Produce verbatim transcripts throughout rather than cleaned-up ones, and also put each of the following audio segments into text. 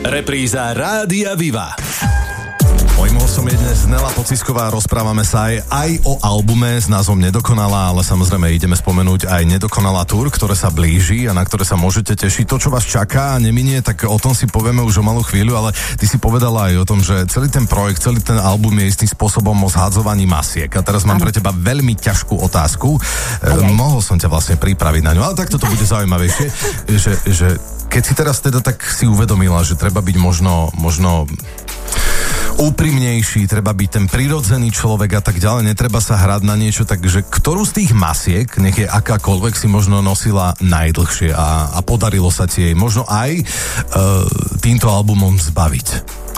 Repríza Rádia Viva. Mojím hostom je dnes Nela Pocisková, rozprávame sa aj, aj o albume s názvom Nedokonalá, ale samozrejme ideme spomenúť aj Nedokonalá tour, ktoré sa blíži a na ktoré sa môžete tešiť. To, čo vás čaká a neminie, tak o tom si povieme už o malú chvíľu, ale ty si povedala aj o tom, že celý ten projekt, celý ten album je istým spôsobom o zhadzovaní masiek. A teraz mám pre teba veľmi ťažkú otázku. E, mohol som ťa vlastne pripraviť na ňu, ale takto to bude zaujímavejšie, že, že keď si teraz teda tak si uvedomila, že treba byť možno, možno úprimnejší, treba byť ten prirodzený človek a tak ďalej, netreba sa hrať na niečo, takže ktorú z tých masiek, nech je akákoľvek, si možno nosila najdlhšie a, a podarilo sa ti jej možno aj uh, týmto albumom zbaviť?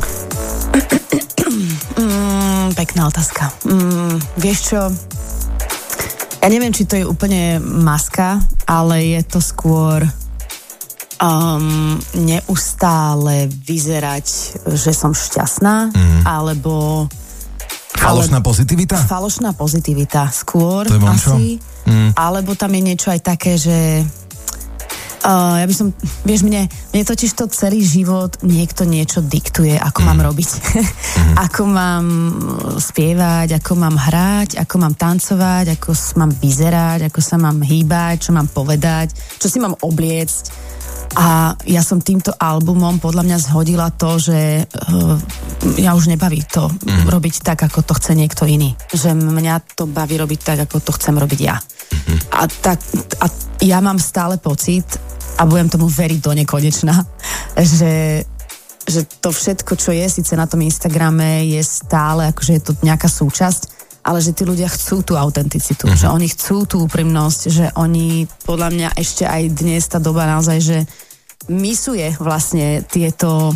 Mm, pekná otázka. Mm, vieš čo, ja neviem, či to je úplne maska, ale je to skôr Um, neustále vyzerať, že som šťastná, mm. alebo... Falošná ale, pozitivita? Falošná pozitivita, skôr to je asi. Mm. Alebo tam je niečo aj také, že uh, ja by som, vieš, mne, mne totiž to celý život niekto niečo diktuje, ako mm. mám robiť. mm. Ako mám spievať, ako mám hrať, ako mám tancovať, ako mám vyzerať, ako sa mám hýbať, čo mám povedať, čo si mám obliecť. A ja som týmto albumom podľa mňa zhodila to, že uh, ja už nebaví to mm. robiť tak, ako to chce niekto iný. Že mňa to baví robiť tak, ako to chcem robiť ja. Mm. A, tak, a ja mám stále pocit, a budem tomu veriť do nekonečna, že, že to všetko, čo je síce na tom Instagrame, je stále, akože je to nejaká súčasť, ale že tí ľudia chcú tú autenticitu, uh-huh. že oni chcú tú úprimnosť, že oni, podľa mňa ešte aj dnes tá doba naozaj, že misuje vlastne tieto,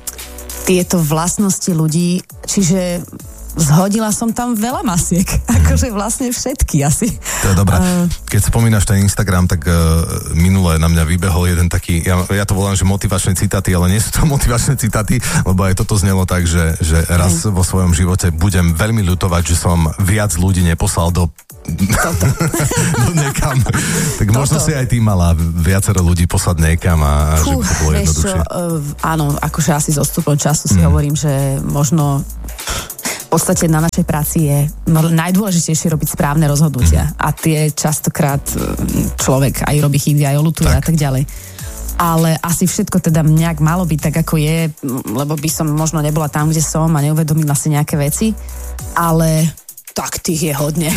tieto vlastnosti ľudí, čiže zhodila som tam veľa masiek, uh-huh. akože vlastne všetky asi. To je dobré. Uh, Keď spomínaš ten Instagram, tak uh, minule na mňa vybehol jeden taký, ja, ja to volám, že motivačné citáty, ale nie sú to motivačné citáty, lebo aj toto znelo tak, že, že raz uh-huh. vo svojom živote budem veľmi ľutovať, že som viac ľudí neposlal do Toto. do niekam. Tak Toto. Možno si aj ty mala viacero ľudí poslať niekam a Fú, že to bolo jednoduchšie. Čo, uh, áno, akože asi s odstupom času si mm. hovorím, že možno v podstate na našej práci je najdôležitejšie robiť správne rozhodnutia. Mm. A tie častokrát človek aj robí chyby, aj oľutuje a tak ďalej. Ale asi všetko teda nejak malo byť tak, ako je, lebo by som možno nebola tam, kde som a neuvedomila si nejaké veci. Ale tak tých je hodne,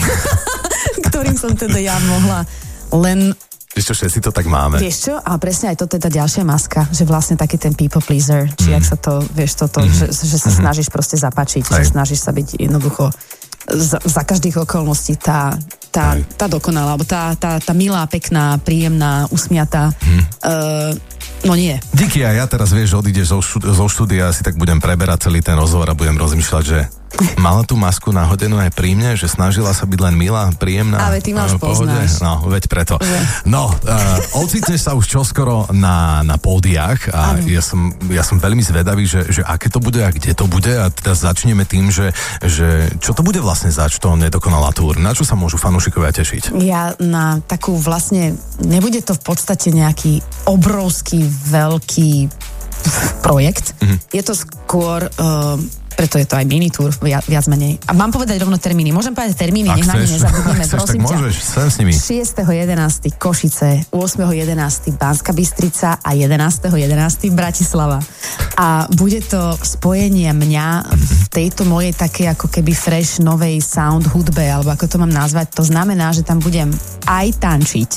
ktorým som teda ja mohla len... Vieš čo, všetci to tak máme. Vieš čo, a presne aj to teda ďalšia maska, že vlastne taký ten people pleaser, či mm. jak sa to, vieš toto, mm-hmm. že, že sa mm-hmm. snažíš proste zapačiť, aj. Že snažíš sa byť jednoducho za, za každých okolností tá, tá, tá dokonalá, alebo tá, tá, tá milá, pekná, príjemná, usmiatá. Mm. Uh, no nie. Díky, a ja teraz, vieš, odídeš zo, štú, zo štúdia, si tak budem preberať celý ten rozhovor a budem rozmýšľať, že mala tú masku nahodenú aj pri mne, že snažila sa byť len milá, príjemná. Ale ty ma už poznáš. No, veď preto. Že? No, uh, ocitneš sa už čoskoro na, na pódiách a ja som, ja som veľmi zvedavý, že, že aké to bude a kde to bude a teda začneme tým, že, že čo to bude vlastne zač, to Nedokonalá túr. Na čo sa môžu fanúšikovia tešiť? Ja na takú vlastne, nebude to v podstate nejaký obrovský, veľký projekt. Mm-hmm. Je to skôr... Uh, preto je to aj minitúr, viac, viac menej. A mám povedať rovno termíny. Môžem povedať termíny, ak nech na ne nezabudneme, prosím ťa. Môžeš, sem s nimi. šiesteho jedenásteho Košice, ôsmeho jedenásteho Banská Bystrica a jedenásteho jedenásteho Bratislava. A bude to spojenie mňa v tejto mojej takej ako keby fresh novej sound hudbe, alebo ako to mám nazvať. To znamená, že tam budem aj tančiť.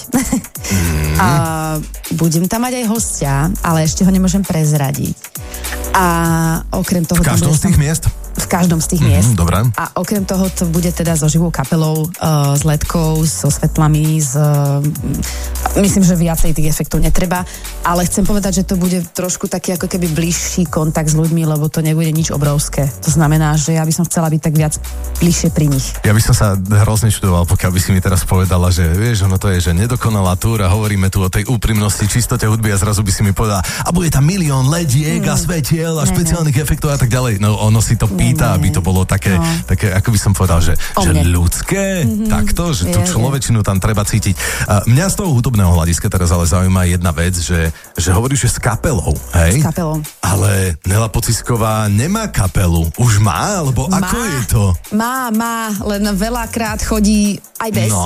Mm. A budem tam mať aj hostia, ale ešte ho nemôžem prezradiť. A okrem toho... V každom z tých miest? V každom z tých mm-hmm, miest. Dobre. A okrem toho to bude teda so živou kapelou, uh, s ledkou, so svetlami, s, uh, myslím, že viacej tých efektov netreba, ale chcem povedať, že to bude trošku taký ako keby bližší kontakt s ľuďmi, lebo to nebude nič obrovské. To znamená, že ja by som chcela byť tak viac bližšie pri nich. Ja by som sa hrozne čudoval, pokiaľ by si mi teraz povedala, že vieš, ono to je, že nedokonalá túra, hovoríme tu o tej úprimnosti, čistote hudby a zrazu by si mi povedala, a bude tam milión lediek mm. a svetiel a špeciálnych efektov a tak ďalej. No ono si to pýta sveta, aby to bolo také, no. také ako by som povedal, že, že ľudské, mm-hmm. takto, že tú človečinu tam treba cítiť. A mňa z toho hudobného hľadiska teraz ale zaujíma jedna vec, že, že hovoríš, že s kapelou, hej? S kapelou. Ale Nela Pocisková nemá kapelu. Už má? Alebo má, ako je to? Má, má, len veľakrát chodí aj bez. No.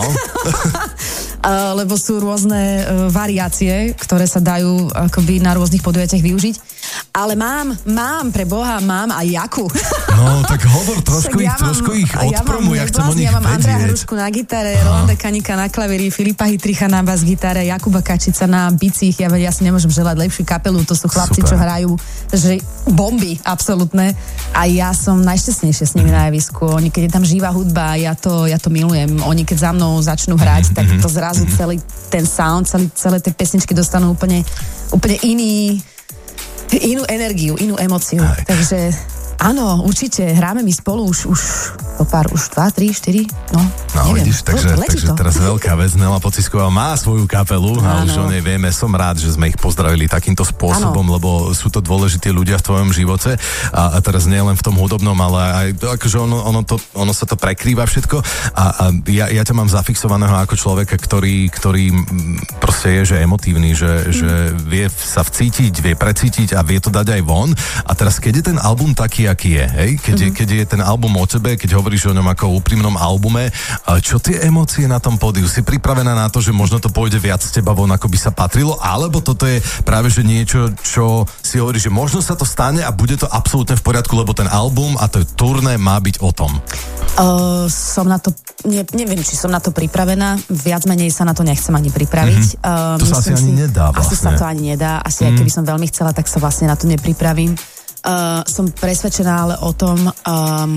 Lebo sú rôzne uh, variácie, ktoré sa dajú akoby na rôznych podujatiach využiť. Ale mám, mám, pre Boha, mám aj Jaku. No, tak hovor, trošku ich, ja trošku ich odpromu, ja, ja chcem o nich ja mám vedieť. Andreja Hrušku na gitare, Aha. Rolanda Kanika na klavíri, Filipa Hytricha na bas gitare, Jakuba Kačica na bicích. Ja, ja si nemôžem želať lepšiu kapelu, to sú chlapci, Super. Čo hrajú, že bomby, absolútne. A ja som najšťastnejšia s nimi mm. na javisku. Oni, keď je tam živá hudba, ja to, ja to milujem. Oni, keď za mnou začnú hrať, mm. tak to zrazu mm. celý ten sound, celý, celé tie pesničky dostanú úplne, úplne iný, inú energiu, inú emóciu. Aj. Takže áno, určite, hráme my spolu už, už o pár, už dva, tri, štyri, no, no neviem. Vidíš, takže, takže teraz veľká vec, Nela Pocisková má svoju kapelu a už o nej vieme, som rád, že sme ich pozdravili takýmto spôsobom, ano. Lebo sú to dôležití ľudia v tvojom živote a, a teraz nie len v tom hudobnom, ale aj to, akože ono, ono, to, ono sa to prekrýva všetko a, a ja, ja ťa mám zafixovaného ako človeka, ktorý, ktorý proste je, že emotívny, že, mm. že vie sa vcítiť, vie precítiť a vie to dať aj von a teraz keď je ten album taký, aký je, hej? Keď, mm-hmm. je, keď je ten album o tebe, keď hovoríš o ňom ako o úprimnom albume, čo tie emócie na tom pódiu? Si pripravená na to, že možno to pôjde viac z teba von, ako by sa patrilo? Alebo toto je práve, že niečo, čo si hovoríš, že možno sa to stane a bude to absolútne v poriadku, lebo ten album a to turné má byť o tom? Uh, som na to, ne, neviem, či som na to pripravená, viac menej sa na to nechcem ani pripraviť. Mm-hmm. Uh, to sa asi si, ani nedá vlastne. Asi sa to ani nedá, asi mm. aj keby som veľmi chcela, tak sa vlastne na to nepripravím. Uh, som presvedčená ale o tom, um,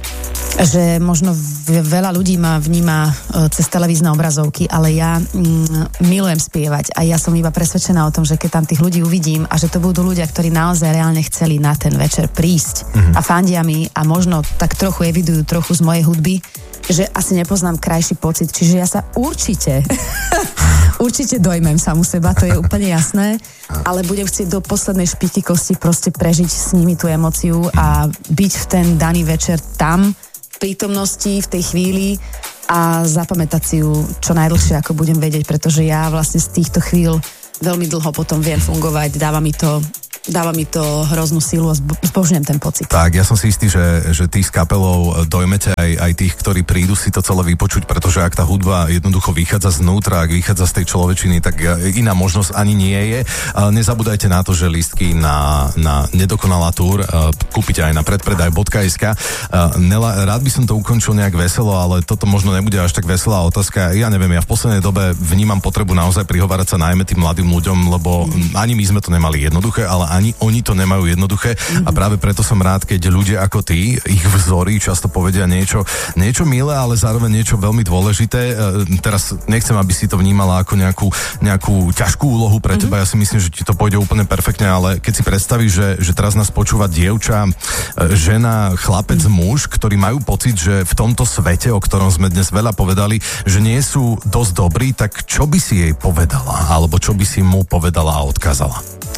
že možno veľa ľudí ma vníma uh, cez televízne obrazovky, ale ja um, milujem spievať a ja som iba presvedčená o tom, že keď tam tých ľudí uvidím a že to budú ľudia, ktorí naozaj reálne chceli na ten večer prísť mm-hmm. a fandia mi a možno tak trochu evidujú trochu z mojej hudby, že asi nepoznám krajší pocit, čiže ja sa určite určite dojmem samu seba, to je úplne jasné, ale budem chcieť do poslednej špiky kosti proste prežiť s nimi tú emóciu a byť v ten daný večer tam, v prítomnosti, v tej chvíli a zapamätať si ju čo najdlhšie, ako budem vedieť, pretože ja vlastne z týchto chvíľ veľmi dlho potom viem fungovať, dáva mi to dáva mi to hroznú sílu a zbožňujem ten pocit. Tak, ja som si istý, že, že ty s kapelou dojmete aj, aj tých, ktorí prídu si to celé vypočuť, pretože ak tá hudba jednoducho vychádza znútra, ak vychádza z tej človečiny, tak iná možnosť ani nie je. Nezabúdajte na to, že lístky na, na Nedokonalá túr kúpite aj na predpredaj bodka es ká. Nela, rád by som to ukončil nejak veselo, ale toto možno nebude až tak veselá otázka. Ja neviem, ja v poslednej dobe vnímam potrebu naozaj prihovárať sa najmä tým mladým ľuďom, lebo ani my sme to nemali jednoduché, ale ani oni to nemajú jednoduché mm-hmm. a práve preto som rád, keď ľudia ako ty, ich vzory často povedia niečo, niečo milé, ale zároveň niečo veľmi dôležité. E, teraz nechcem, aby si to vnímala ako nejakú, nejakú ťažkú úlohu pre teba, mm-hmm. ja si myslím, že ti to pôjde úplne perfektne, ale keď si predstavíš, že, že teraz nás počúva dievča, žena, chlapec, mm-hmm. muž, ktorí majú pocit, že v tomto svete, o ktorom sme dnes veľa povedali, že nie sú dosť dobrí, tak čo by si jej povedala? Alebo čo by si mu povedala a odkázala?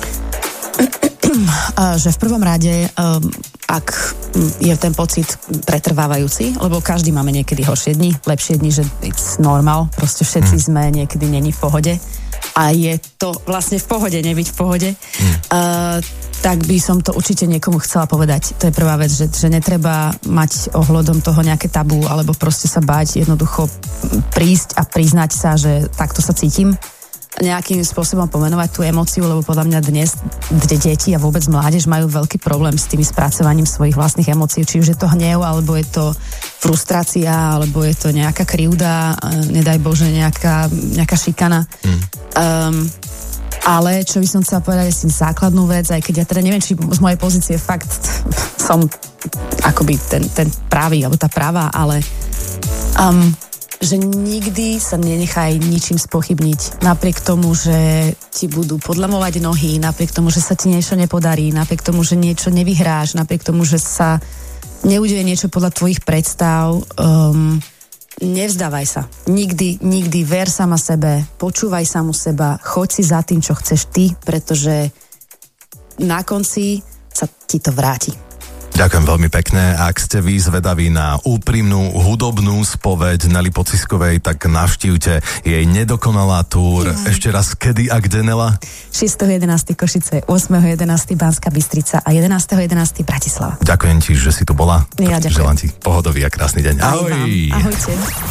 Že v prvom rade, um, ak je ten pocit pretrvávajúci, lebo každý máme niekedy horšie dni, lepšie dni, že it's normal, proste všetci mm. sme niekedy není v pohode a je to vlastne v pohode, nebyť v pohode, mm. uh, tak by som to určite niekomu chcela povedať. To je prvá vec, že, že netreba mať ohľadom toho nejaké tabu, alebo proste sa báť, jednoducho prísť a priznať sa, že takto sa cítim, nejakým spôsobom pomenovať tú emóciu, lebo podľa mňa dnes deti a vôbec mládež majú veľký problém s tým spracovaním svojich vlastných emócií, či už je to hnev, alebo je to frustrácia, alebo je to nejaká krivda, nedaj Bože, nejaká, nejaká šikana. Mm. Um, ale čo by som chcela povedať, je si základnú vec, aj keď ja teda neviem, či z mojej pozície fakt som akoby ten, ten pravý, alebo tá pravá, ale um, že nikdy sa nenechaj ničím spochybniť. Napriek tomu, že ti budú podlamovať nohy, napriek tomu, že sa ti niečo nepodarí, napriek tomu, že niečo nevyhráš, napriek tomu, že sa neudeje niečo podľa tvojich predstav, um, nevzdávaj sa. Nikdy, nikdy ver sama sebe, počúvaj samu seba, choď si za tým, čo chceš ty, pretože na konci sa ti to vráti. Ďakujem veľmi pekne. Ak ste vy zvedaví na úprimnú hudobnú spoveď Nely Pociskovej, tak navštívte jej nedokonalá túr. Ja. Ešte raz, kedy a kde, Nela? šiesteho jedenásteho Košice, ôsmeho jedenásteho Banská Bystrica a jedenásteho jedenásteho Bratislava. Ďakujem ti, že si tu bola. Ja ďakujem. Želám ti pohodový a krásny deň. Ahoj. Ahojte.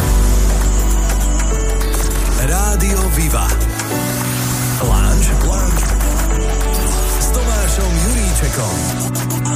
Rádio Viva. Lunch, lunch s Tomášom Juríčekom.